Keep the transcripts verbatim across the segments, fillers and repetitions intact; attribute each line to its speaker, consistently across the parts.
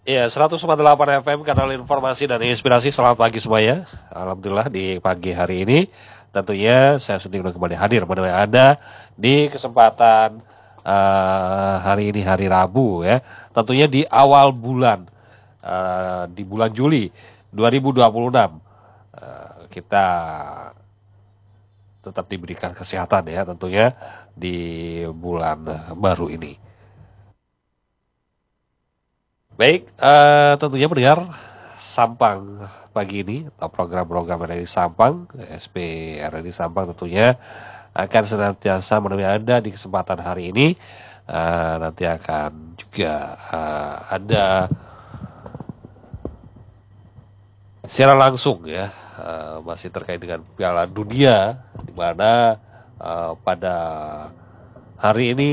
Speaker 1: Ya, seratus koma delapan F M, kanal informasi dan inspirasi. Selamat pagi semuanya. Alhamdulillah di pagi hari ini tentunya saya sudah kembali hadir menemani Anda di kesempatan uh, hari ini hari Rabu ya. Tentunya di awal bulan uh, di bulan Juli dua ribu dua puluh enam uh, kita tetap diberikan kesehatan ya tentunya di bulan baru ini. Baik, uh, tentunya mendengar Sampang pagi ini atau program-program R R I Sampang, S P R R I Sampang tentunya akan senantiasa menemani Anda di kesempatan hari ini. Uh, nanti akan juga uh, ada secara langsung ya, uh, masih terkait dengan Piala Dunia, di mana uh, pada hari ini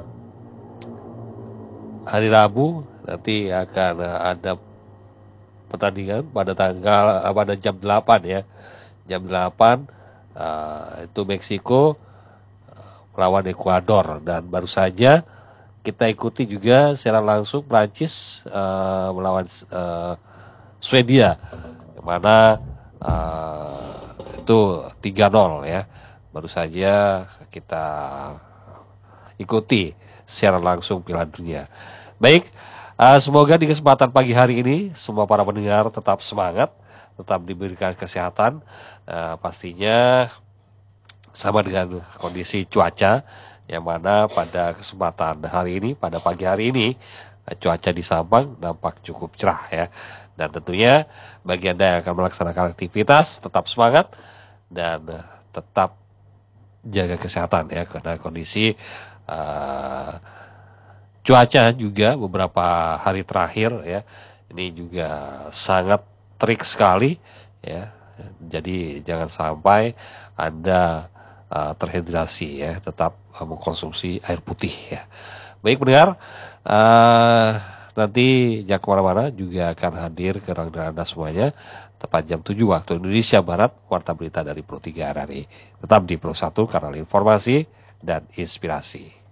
Speaker 1: hari Rabu nanti akan ada pertandingan pada tanggal pada jam delapan ya. Jam delapan uh, itu Meksiko uh, melawan Ekuador, dan baru saja kita ikuti juga secara langsung Prancis uh, melawan uh, Swedia, yang mana uh, itu tiga nol ya. Baru saja kita ikuti secara langsung Piala Dunia. Baik, uh, semoga di kesempatan pagi hari ini semua para pendengar tetap semangat, tetap diberikan kesehatan. Uh, pastinya sama dengan kondisi cuaca, yang mana pada kesempatan hari ini, pada pagi hari ini, uh, cuaca di Sampang nampak cukup cerah ya. Dan tentunya bagi Anda yang akan melaksanakan aktivitas, tetap semangat dan uh, tetap jaga kesehatan ya, karena kondisi uh, cuaca juga beberapa hari terakhir ya, ini juga sangat terik sekali ya. Jadi jangan sampai Anda uh, terhidrasi ya, tetap uh, mengkonsumsi air putih ya. Baik pendengar, uh, nanti jangan kemana-mana, juga akan hadir ke rangda Anda semuanya tepat jam tujuh waktu Indonesia Barat, warta berita dari Pro tiga R R I. Tetap di Pro satu, kanal informasi dan inspirasi.